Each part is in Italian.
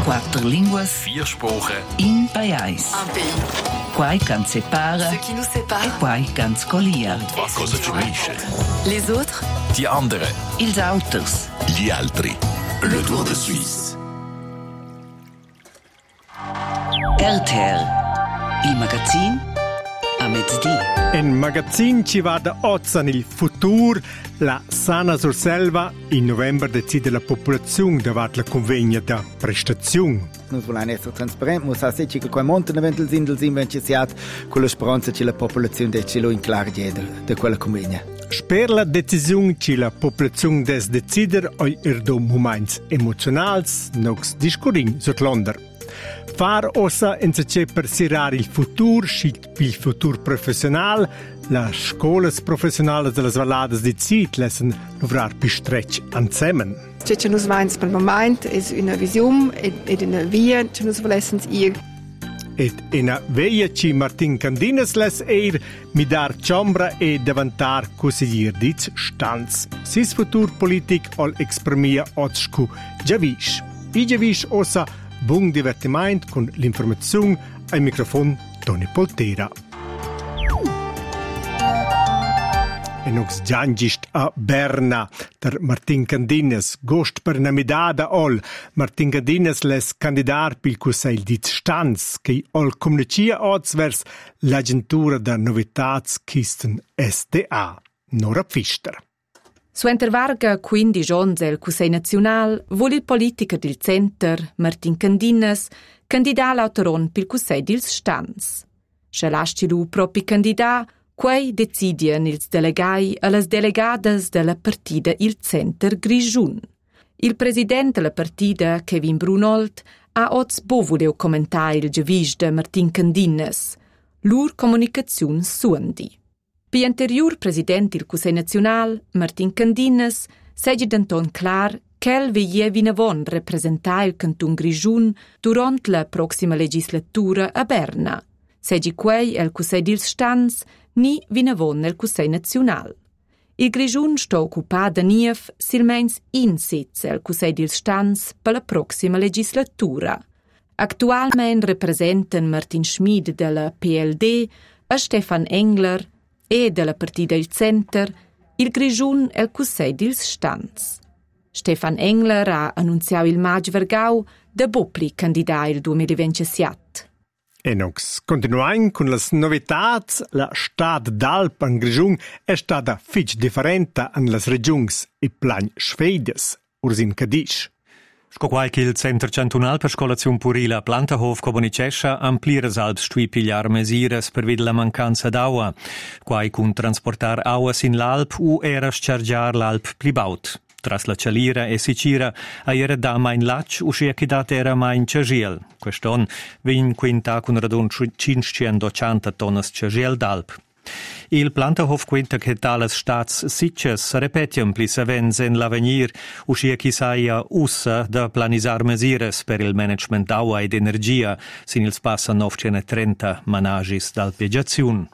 Quattro linguas. 4 Sprachen. In pajais. Un pays. Quai can separa. Ce qui nous sépare. E quai can scolia. Was cosa ci unisce? Les autres. Die anderen. Ils auters. Gli altri. Le Tour de Suisse. RTR. Il magazin a mezzodì. In magazin ci va da oggi nel futuro. La Sana Surselva in novembre decide la popolazione davanti alla convegna da prestazione. Noi vogliamo essere trasparenti, ma sa se che quei monti eventuali sind del invenciato con la speranza che la popolazione decide in claro di quella convegna. Per la decisione che la popolazione des decider oi erdo moments emozionals nox discurin sut l'onder. Far ossa enzace per sirare il futuro, schilt il futuro professionale. La scuole professionali delle Valadas di Zit lassen lograr più stretch insieme. Ce che nus vains per moment es una visione ed una via che nus volessens ir. Et una via ci Martin Candinas les mi dar ciombra e davantar consiglier diz stanz. Sis futur politic ol exprimia otscu giavish. I giavish ossa buon divertiment con l'informazione al microfono Tony Poltera. E nox giangist a Berna der Martin Candinas gost per una medada ol Martin Candinas les candidar pil Consiglio di Stanz che ol comunicia oz vers l'agentura da novitats kisten SDA Nora Pfister. Su intervarga 15 ons el Consiglio Nazional vuol il politiker del Center Martin Candinas candidà l'autoron pil Consiglio di Stanz. Se lascilu propi candidà quei decidian ils delegai a las delegadas della partida il Center Grigiun. Il presidente della partida, Kevin Brunold, ha oz bo voleu commentar il giavisch de Martin Candinas. Lur comunicaziun suondi. Pi anterior presidente il Consiglio Nazional, Martin Candinas, segge d'anton clar ch'el veie vinavon representar il Canton Grigiun durant la proxima legislatura a Berna. Segge quei el Consiglio di Stanz ni vinavon nel Consiglio Nazional. Il Grigiun sta occupat da nief silmeins in sitz el Consiglio di Stanz per la proxima legislatura. Actualmein representan Martin Schmid della PLD e Stefan Engler e della partida Il Center il Grigiun el Consiglio di Stanz. Stefan Engler ha annunziato il maggio vergau da Bopli candidà il 2027. E nox continuain con las novitats, la stad d'Alp en Grigiun è stata fitch differente en las regions e plan Schweides, ursin Cadisch. Sco qualche il Center Cantonal per scolazione purila Plantahof Cobonicescia ampliras alps stui pigliar mesires per vid la mancanza d'acqua, quai cun transportar acqua sin l'Alp u era schargiar l'Alp plibaut. Tras la Cialira e Sicira a era da main lac uscia che dat era main Ciagiel. Queston vin quinta con radon 580 tonnes Ciagiel d'Alp. Il Plantahof quinta che talas stats sitches repetiam plis avens en l'avenir uscia chi saia ussa da planisar mesires per il management d'acqua ed energia sin il spassa 930 managis d'alpeggiaziun.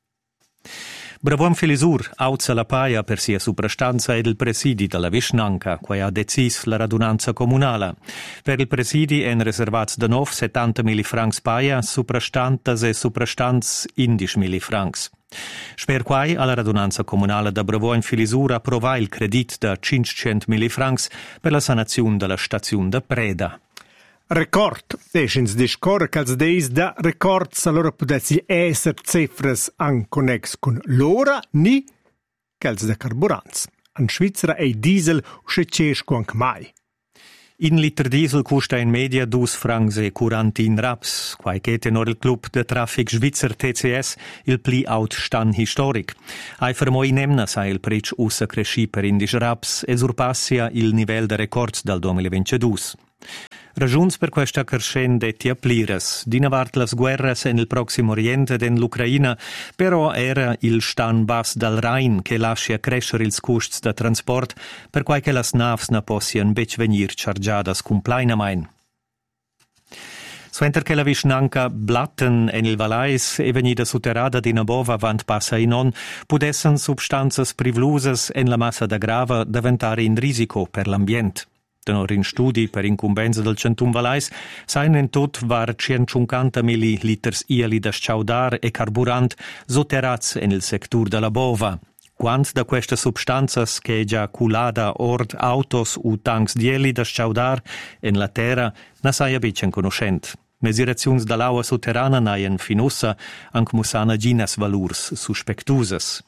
Bravom Filisur auzza la paia per sia suprastanza ed il presidi della Vishnanca, quai ha decis la radunanza comunala. Per il presidi en reservats da 70.000 francs paia, suprastantas e suprastants 11.000 francs. Sper quai alla radunanza comunale da Bravom Filisur approvà il credit da 500.000 francs per la sanazione della stazione da Preda. Record. Eschens discorre calz deis da records allora potessi esser cifras an connex con l'ora ni calz da carburants. An Svizzera è diesel uscecesco anche mai. In liter diesel costa in media 2 francs e 40 raps, quai che tenor il club de traffic Svizzer TCS il pli out stand historic. Ai fermoi nemna sa il prec ussa cresci per 11 raps e surpassia il nivel de records dal 2022. Ragiuns per questa crescente ti appliras. Dinavart las guerras en il Proximo Oriente ed en l'Ucraina, però era il stan bas dal Rhein che lascia crescere ils costs da transport per quai che las navs na possian bec venir chargiadas cum plainamain. Suenter che la Vishnanca blatten en il Valais e venida suterada di Nabova vant passa in on, pudessan substanzas privlusas en la massa da grava diventare in risico per l'ambient. tenor in studi per incumbenza del Centum Valais, sain in tot var 150 milliliters ieli da sciaudar e carburant sotterrats en il sector della bova. Quant da queste substanzas che già culada ord autos u tanks dieli da sciaudar en la terra na saia bicen conoscent. Mesiraziuns dall'aua sotterrana naien finussa anc musana ginas valurs suspectusas.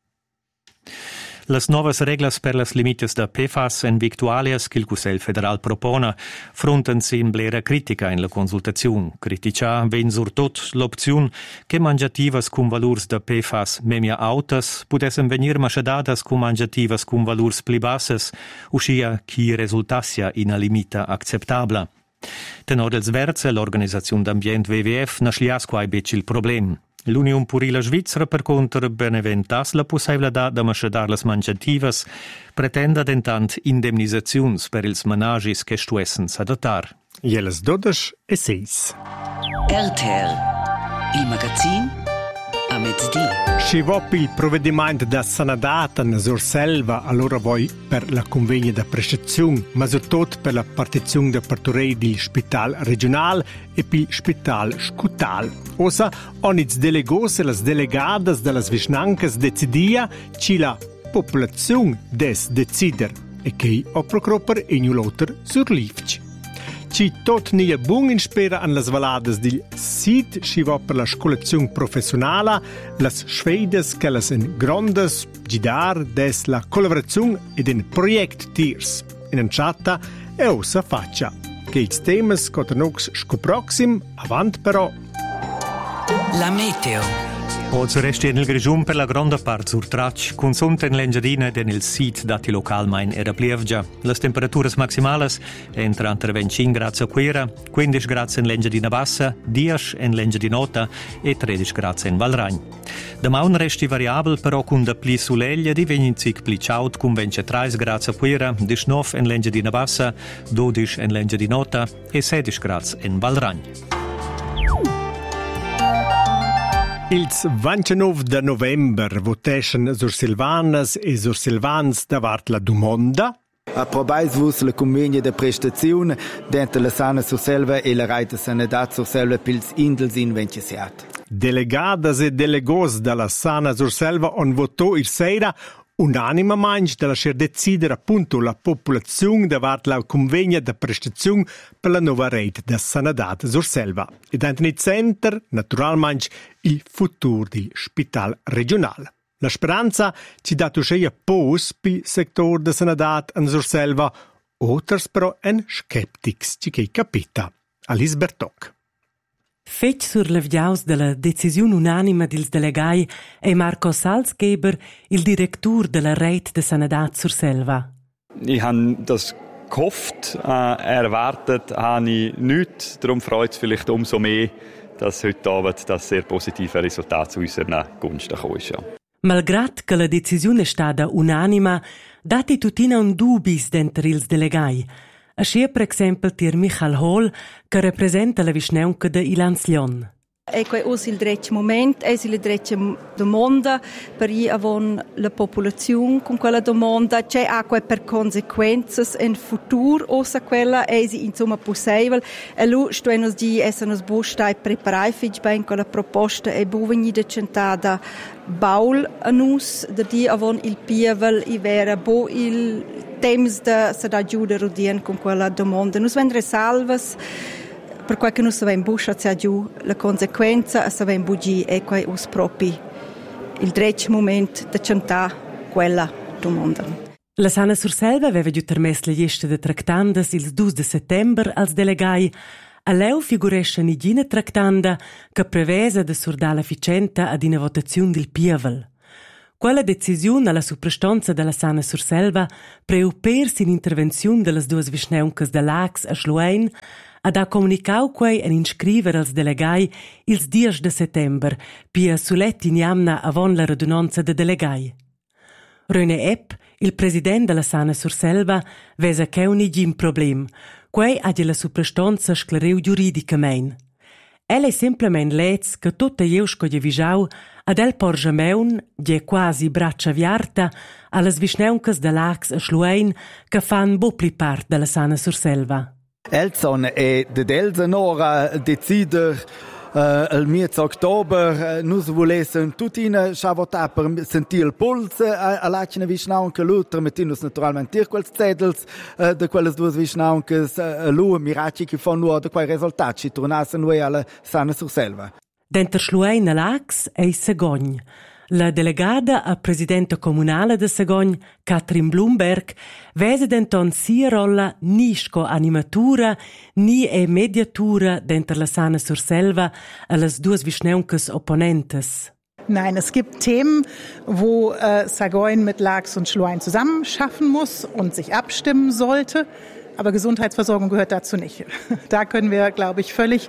Las novas reglas per las limites da PFAS en victualias che il Cussel federal propona fronten sin blera critica in la consultazione. Critica ven surtot l'opziun che mangiativas cum valurs da PFAS memia autas pudessem venir machadadas cum mangiativas cum valurs pli basses, uscia chi resultassia in a limita acceptabla. Tenor dels verze, l'Organizzazione d'Ambient WWF naslias quai bec il problem. L'Union Purila Svizzera, per contra, beneventas la possibilità de machadar las mangiativas, pretenda dentant indemnizaziuns per ils menagis che stuessen s'adattar. Jeles 12:06. RTR, il magazin a mezz'dì. Se vop il provvedimento da sanadata na Surselva, allora voi per la convegna da prestazione, ma soprattutto per la partizione da partorei del Spital regional e per il Spital scutal. Osa, oniz delegos e las delegadas delle visnancas decidia ci la popolazione des decider e che o procropper e nuloter surlivci. Ci tot nia bun in spera an las valadas del SID, ci va per la scolazione professionale, las sfeides che las en grandes gidar des la collaborazione ed in project tiers. In en chatta e ossa faccia. Che i temas cotonox scoproxim, avant però. La meteo. Oggi resti nel grigium per la grande parte sur traccia, con sonte in l'engiadina e nel sit dati local main era plievgia. Le temperature maximali entrano tra 25 gradi a Quera, 15 gradi in l'engiadina bassa, 10 in l'engiadina nota e 13 gradi in Valragn. Demà un resti variabile però con da pli soleglia di 25 pli ciaut con 23 gradi a Quera, 19 in l'engiadina bassa, 12 in l'engiadina nota e 16 gradi in Valragn. Il 29 de november voteschen sursilvanas e sursilvans davart la domanda. Approvais vus la convegna de prestazione dentro la Sana Surselva e la Reita Sanadat Surselva pils Indels in Venciasiat. Delegadas e delegos dalla Sana Surselva on votò il sera unanimamente della scer decidere appunto la popolazione davart la convegna de prestazione per la nuova rete da Sanadat Surselva. Ed anche nel center, naturalmente, il futuro del Spital regionale. La speranza ci dà uscire pos pi sector de Sanadat in Surselva, otters però en skeptics ci che capita. Alice Bertoc. Fetg sur l'avviaus della decisione unanima dils delegai è Marco Salzgeber, il direttur della rete de Sanadat Surselva. Ich habe das gehofft, erwartet habe ich nichts. Darum freut es vielleicht umso mehr, dass heute Abend das sehr positive Resultat zu unserer Gunsten gekommen ist. Malgrad che la decisione è stata unanima, dati tutina un dubis dentro ils delegai. Ascia per esempio tir Michael Hall, che rappresenta la visneunca de Ilanslion. Ecco è il dretto momento, è la dreccia domanda per avon la popolazione con quella domanda, c'è acqua per conseguenze in futuro o se quella è insomma possibile e lui sto nos di essere nos bustai preparai fich ben con la proposta e buveni de centada baul anus de di avon il pievel i vera bo il temps da se da giuda rodien con quella domanda nos vendre salvas per quel che non sapevamo buscia c'è giù la conseguenza e sapevamo bugi e quei us propi il dretto momento da cantare quella domanda. La Sana Surselva aveva giù permesso la lista de tractandas il 2 de settembre als delegai. A leu figuresce nigina tractanda che prevesa de surdà la ficenta ad una votazione del pievel. Quella decisione alla suprastanza della Sana Surselva preupersi in intervenzione delle due visneuncas de Lax a Schluein ad ha comunicau quei en inscriver als delegai ils 10 de settember pia suletti niamna avon la radunanza de delegai. René Epp, il president della Sana Surselva, vesa che un igim problem, quei ha la suprastanza sclareu giuridicamein. El è semplicemente lez che tutta iusco di visau ad el porge meun, die quasi braccia viarta, alle svisneuncas de lacs a Schluein che fan bopli part della sana Surselva. Elson e de Delsenora decider il mese ottobre nus volessem tutina schavota per sentir il puls a lacina visnaunca l'altra mettinus naturalmente tir quels zetels de quelles duas visnauncas lu miraci che fanno de quei risultati ci tornassero noi alla sana Surselva. Denter Schluein a lacs è Segogn. La delegada a presidente comunale de Segogn, Katrin Blumberg, vese denton sia rolla nisco animatura ni e mediatura denter la sana Surselva a las duas visneuncas opponentes. Nein, es gibt Themen, wo Segogn mit Lacs und Schluein zusammen schaffen muss und sich abstimmen sollte. Aber Gesundheitsversorgung gehört dazu nicht. Da können wir, glaube ich, völlig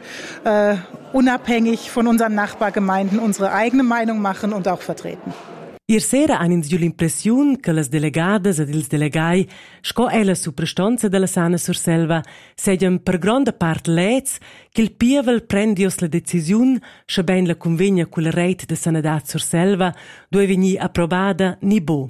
unabhängig von unseren Nachbargemeinden unsere eigene Meinung machen und auch vertreten. Sera han ins l'impressiun che las delegadas ed ils delegai sco ella su prestanza della sana Surselva segian per grande part lez che il pievel prendios la decisiun sche ben la convegna cul reit de sanadat Surselva dove vegni approvada ni bo.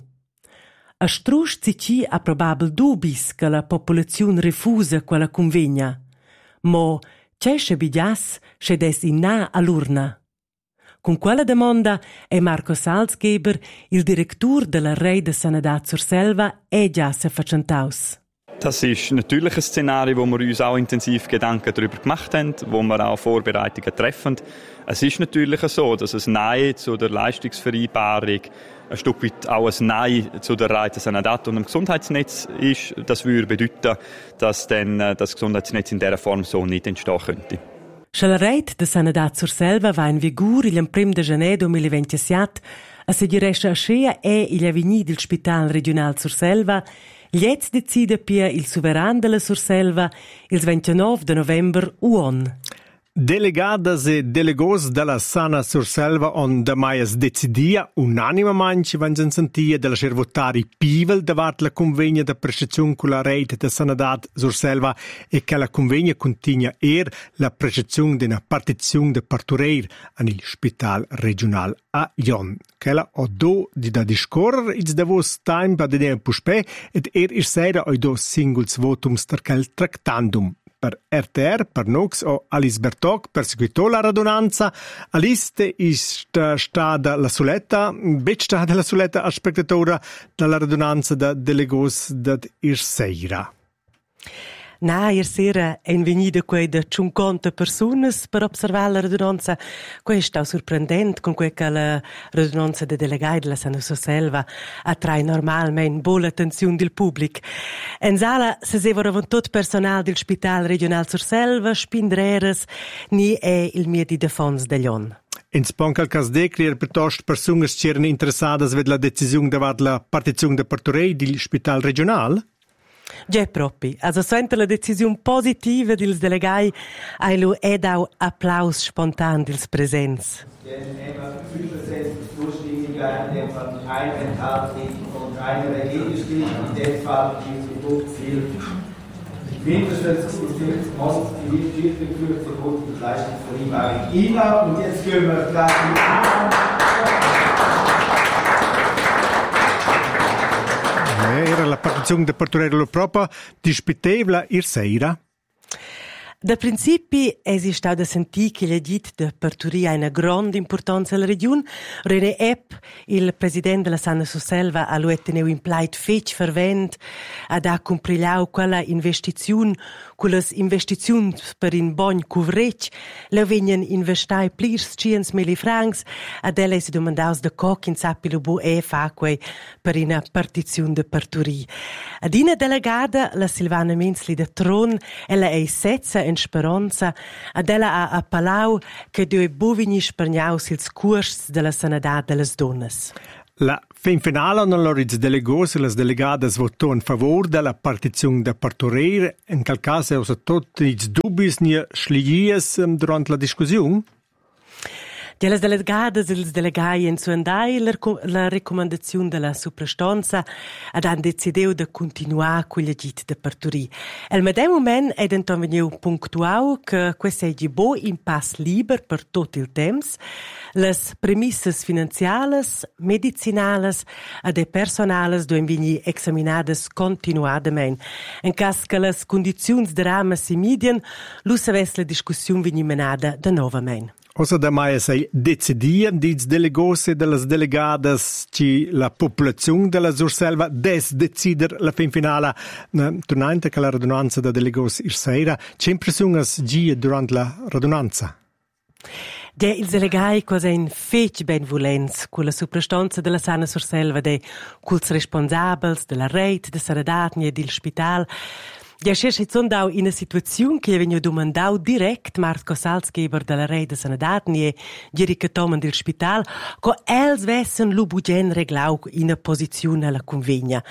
A strusch zici ha probabel dubis che la popolazione refusa quella convegna, mo c'è biglias c'è des inna all'urna. Con quella domanda è Marco Salzgeber, il direttur della Rei de Sanadat Surselva, già se facentaus. Das ist natürlich ein Szenario, wo wir uns auch intensiv Gedanken darüber gemacht haben, wo wir auch Vorbereitungen treffen. Es ist natürlich so, dass ein Nein zu der Leistungsvereinbarung ein Stück weit auch ein Nein zu der Rei de Sanadat und dem Gesundheitsnetz ist. Das würde bedeuten, dass dann das Gesundheitsnetz in dieser Form so nicht entstehen könnte. La reit de Sanadat Surselva va in vigor il 1 de gener 2027 a se diresce a scea il avveni del Spital Regional Surselva. Liez decide pia il Suveran della Surselva il 29 de november uon. Delegadas e delegos della sana Surselva on da maias decidia unanimamente vanno sentia della servotari pivel davart la convegna da prestazione con la rete da sanadat Surselva e che la convegna continua la prestazione di una partizione da partureir nel Spital Regional a Jon. Che la ho do di da discorrer it's da vos time per de puspe ed sera oi do singles votums ter quel tractandum. Per RTR, per Nox o Alice Bertoc, perseguitò la radunanza. Alice è stata la soletta, stata la soletta spettatore della radunanza da delegos da Irsera. Sera è venuta quei da 50 persone per osservare la radunanza. Questo è sorprendente con quel che la radunanza dei delegati della Sana Surselva attrae normalmente buona attenzione del pubblico. In sala si sevano tutto personale del Spital Regional Surselva, spindreres, ni è il mio di defensa degli on. In Sponcal Casdecri piuttosto persone che erano interessate per la decisione davanti la partizione da partorei del Spital Regional? Già proprio, also sente la decisione positiva dels delegati, ailu ed au applaus spontan dels presents. In dem Fall ein Enthaltung und eine dagegen steht, in dem Fall dieses Produktziel mindestens die Geschichte geführt zur Grundleistungsvereinbarung INA. Und jetzt gehen wir gleich Era la partizione da partorello proprio disputevla Irsera. Da principi è stato sentito che l'edit de parturia ha una grande importanza alla regione. René Epp, il presidente della Sana Surselva, ha tenuto in pleit fech fervent ad ha comprigliau quella investizione, quelle investizioni per in bon coverage, le vengono investai plirs 100.000 francs, ad ella si domandaus de coc in sapilo bu fa quei per una partizione de parturia. Ad una delegada, la Silvana Menzli de Tron, ella è setza in speranza, ad ella ha appalau che due buvini sperniaus ils curs della sanadat delle donnes. La fin finale non l'oriz delegos e le delegadas votò in favore della partizione da partorire, in quel caso è tutti i dubbi ni schligies durante la discussione? Ja, les delegadas e ils delegai in Suandai la raccomandazione della suprastanza ad han decidiu de continuar con l'agit de parturì. El medem moment è denton veniu punctuau che questo è bo in pass liber per tot il temps, les premisses finanziales, medicinales ed e personales duen vegni examinades continuadament. In cas che les condizions de rama si midien, lu saves la discussione vegni menada de novament. Osa da mai sei decidieren dits delegose de las delegadas ci la popolazione della Surselva decider la fin finala tornante che la radunanza da delegos irseira c'è impressiones gie durant la radunanza. Ja, ils delegai cosa in fech benvolents con la suprastanza della sana Surselva de culs responsabels della reit de Sanadatni e del spital. Ja, c'è sondau in una situazione che veniu domandau direct Marco Salzgeber della Rei de Sanadatni e Gerika Toman del Spital, co els vessen lu bugen reglau in una posizione alla convegna.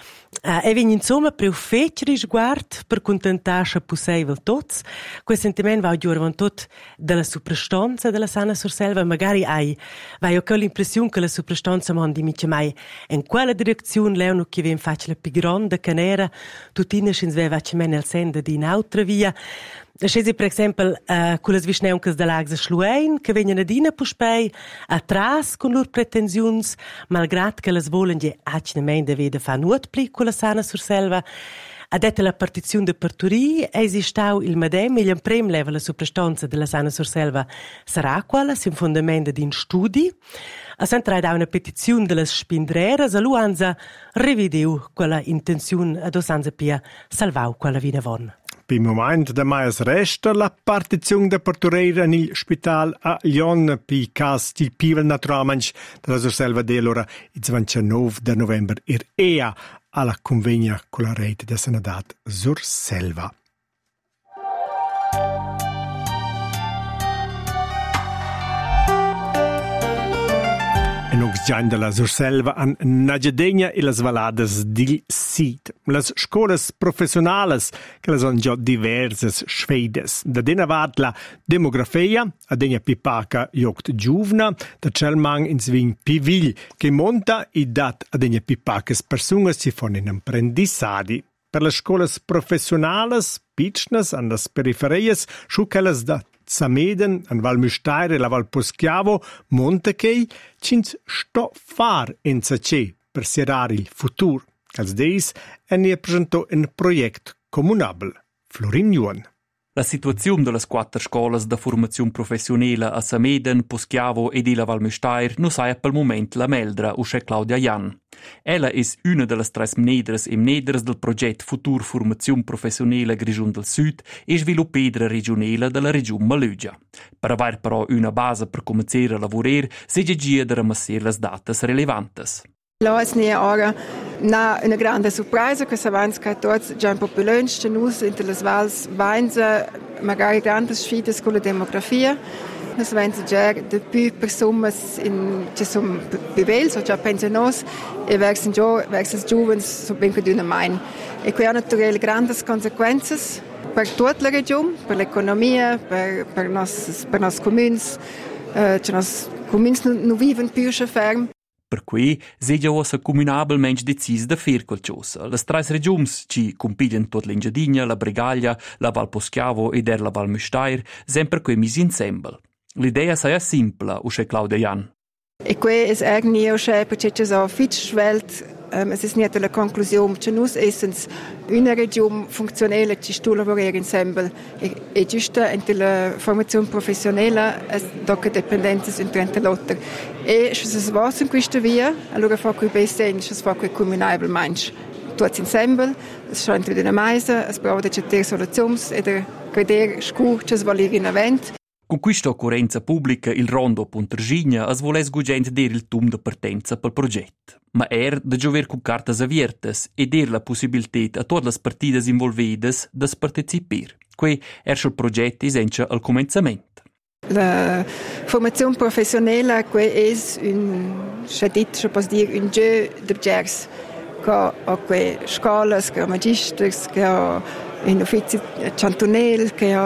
E vegn insomma preu fetg risguard per contentascha possibile tots. Quel sentiment va giurvan tot della suprastanza della sana Surselva. Magari vai ho l'impressione che la suprastanza mondi mica mai in quella direzione leono che ven facile più grande canera tutina schins ve vaccimen nel sende di un'altra via. Scesi per esempio con le svisneuncas dell'Agsa Schluein che vengono adina puspei atras con loro pretensiuns malgrad che les volen je acnamente vede fa nuot pli con la sana Surselva. Adette la partizione de parturì esistau il medem il prem level la suprastanza della sana Surselva sarà quella sin fondamento di studi. A s'entrare da una petizione delle spindreras a luanza revideu quella intenzione ad osanza pia salvau quella vina von. Per moment da mais resta la partizione da partureira nel spital a Lyon per cas di pivel naturalmente della Surselva dell'ora il 29 de novembre EA alla convegna con la rete da Sanadat Surselva. Già della Surselva an Nagedegna e las valadas del Sid. Las scolas professionales che las han già diverses sfeides. Da dena vat la demografia, a degna pipaca jogt giuvna, da celmang in sving pivil, che monta i dat a degna pipacas personas si fon in apprendissadi. Per las scolas professionales, pitchnas an las periferias, schukelas da Sameden, an Val Müstair e la Val Poschiavo, Montechei, cins sto far in sace per serare il futur. Als deis ne presentò un project comunabel. Florin Juan. La situazione delle quattro scuole di formazione professionale a Sameden, Poschiavo e la Val Müstair non sa per il momento la meldra usce Claudia Jan. Ella è una delle tre menedres e menedres del progetto Futur Formazione Professionale Grigion del Sud e sviluppedra regionale della Regione Malugia. Per avere però una base per cominciare a lavorare, si è da ramassare le date rilevanti. La es nie ora na una grande surpresa che s'avanza che tots già un po' più lunch nus in les vals vainza magari grandi sfide con la demografia. Nos venza già de più persone in ci sono bevels o già pensionos e versen giovens so ben che d'una main. E qui ha naturalmente grandi conseguenze per tutta la regione, per l'economia, per nos communes, che nos communes non vivono più ferm. Per cui si è già comunabilmente deciso di fare qualcosa. Le tre regioni ci compigliano tutta l'Engiadina, la Bregaglia, la Val Poschiavo e la Val Müstair, sempre qui misi insieme. L'idea è semplice, usce Claudia Jan. E qui è eigentlich auch perché c'è so fitschwelt. Es ist nicht la conclusione, che noi siamo una regione funzionale che sta lavorando insieme e giusto in la formazione professionale dopo dipendenze in l'altra. E se si va in questa via, allora fa qui bene, se si fa qui comunabile, tutti insieme, es scheint wieder eine Meise, es braucht eine Solution e credere scur che si vuole in event. Con questa occorrenza pubblica il Rondo Pontergigna es voles gugent der il tum de partenza pel progetto. Ma da giover cu cartas aviertas e der la possibilità a tutte le partidas involvidas de partecipar. Que il progetto essenza al començament. La formazione professionale è un jeu de gers che ha scuole, che ha magisters, che ha in uffizi cantonali, che ha